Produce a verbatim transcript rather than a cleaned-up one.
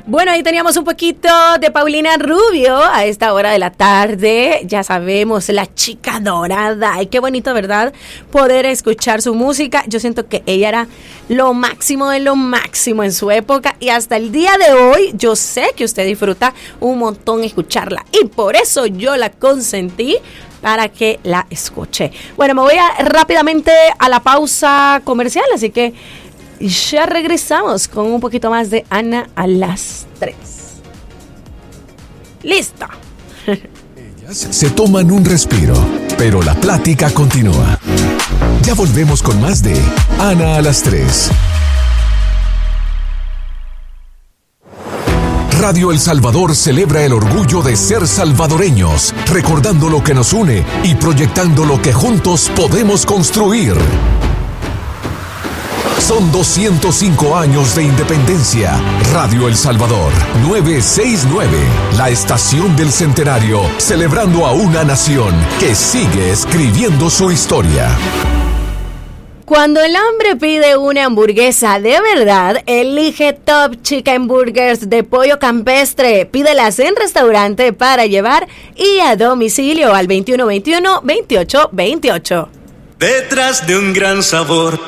Bueno, ahí teníamos un poquito de Paulina Rubio a esta hora de la tarde. Ya sabemos, la chica dorada. Ay, qué bonito, ¿verdad? Poder escuchar su música. Yo siento que ella era lo máximo de lo máximo en su época. Y hasta el día de hoy, yo sé que usted disfruta un montón escucharla. Y por eso yo la consentí para que la escuche. Bueno, me voy a, rápidamente a la pausa comercial, así que ya regresamos con un poquito más de Ana a las tres. ¡Listo! Ellas se toman un respiro, pero la plática continúa. Ya volvemos con más de Ana a las tres. Radio El Salvador celebra el orgullo de ser salvadoreños, recordando lo que nos une y proyectando lo que juntos podemos construir. Son doscientos cinco años de independencia. Radio El Salvador, novecientos sesenta y nueve, la estación del centenario, celebrando a una nación que sigue escribiendo su historia. Cuando el hambre pide una hamburguesa de verdad, elige Top Chicken Burgers de pollo campestre. Pídelas en restaurante para llevar y a domicilio al veintiuno veintiuno veintiocho veintiocho. Detrás de un gran sabor